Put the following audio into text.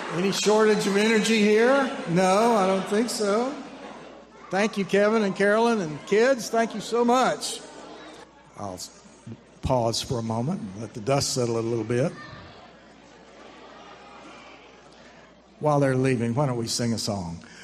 Any shortage of energy here? No, I don't think so. Thank you, Kevin and Carolyn and kids. Thank you so much. I'll pause for a moment and let the dust settle a little bit. While they're leaving, why don't we sing a song?